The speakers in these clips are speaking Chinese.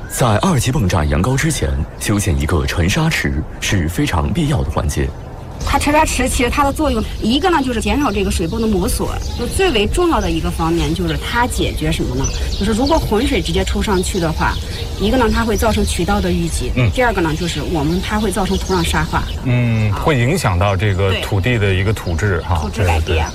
在2级泵站扬高之前，修建一个沉沙池是非常必要的环节。 它沉沙池其实它的作用，一个呢就是减少这个水泵的磨损，就最为重要的一个方面就是它解决什么呢？就是如果浑水直接抽上去的话，一个呢它会造成渠道的淤积，第二个呢就是它会造成土壤沙化， 会影响到这个土地的一个土质哈， 土质改变。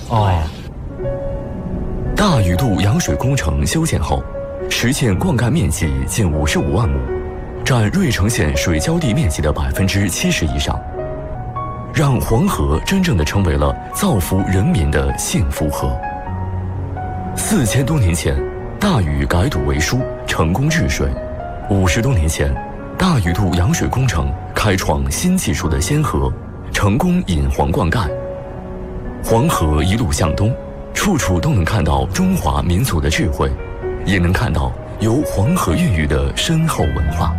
大禹渡扬水工程修建后，实现灌溉面积近55万亩，占芮城县水浇地面积的70%以上，让黄河真正的成为了造福人民的幸福河。4000多年前，大禹改堵为疏，成功治水；50多年前，大禹渡扬水工程开创新技术的先河，成功引黄灌溉。黄河一路向东，处处都能看到中华民族的智慧，也能看到由黄河孕育的深厚文化。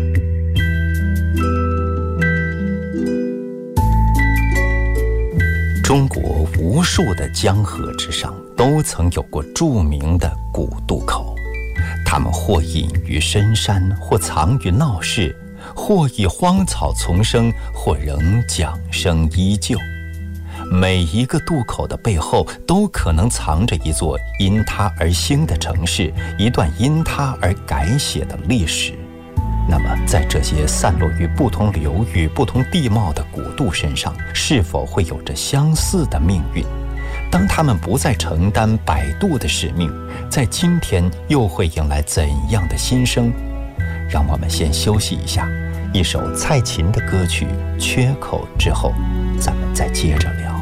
中国无数的江河之上都曾有过著名的古渡口，它们或隐于深山，或藏于闹市，或以荒草丛生，或仍桨声依旧。每一个渡口的背后都可能藏着一座因它而兴的城市，一段因它而改写的历史。那么在这些散落于不同流域、不同地貌的古渡身上，是否会有着相似的命运？当他们不再承担摆渡的使命，在今天又会迎来怎样的新生？让我们先休息一下，一首蔡琴的歌曲《缺口》之后，咱们再接着聊。